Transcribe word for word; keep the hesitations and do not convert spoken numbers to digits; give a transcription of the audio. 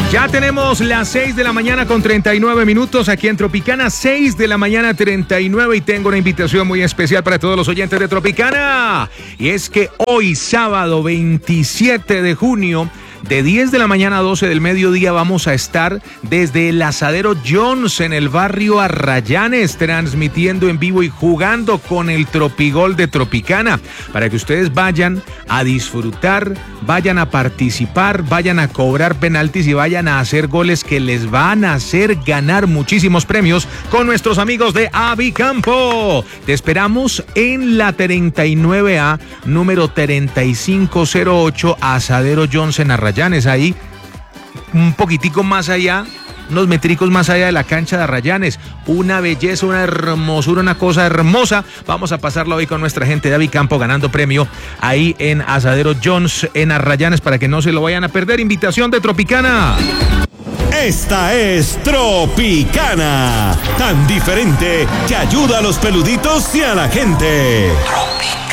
Ya tenemos las seis de la mañana con treinta y nueve minutos aquí en Tropicana, seis de la mañana treinta y nueve, y tengo una invitación muy especial para todos los oyentes de Tropicana. Y es que hoy, sábado veintisiete de junio, de diez de la mañana a doce del mediodía, vamos a estar desde el Asadero Jones en el barrio Arrayanes, transmitiendo en vivo y jugando con el Tropigol de Tropicana, para que ustedes vayan a disfrutar, vayan a participar, vayan a cobrar penaltis y vayan a hacer goles que les van a hacer ganar muchísimos premios con nuestros amigos de Avicampo. Te esperamos en la treinta y nueve A, número treinta y cinco cero ocho, Asadero Jones en Arrayanes. Ahí, un poquitico más allá, unos metricos más allá de la cancha de Arrayanes. Una belleza, una hermosura, una cosa hermosa. Vamos a pasarlo hoy con nuestra gente de Avicampo ganando premio ahí en Asadero Jones en Arrayanes, para que no se lo vayan a perder. Invitación de Tropicana. Esta es Tropicana, tan diferente que ayuda a los peluditos y a la gente.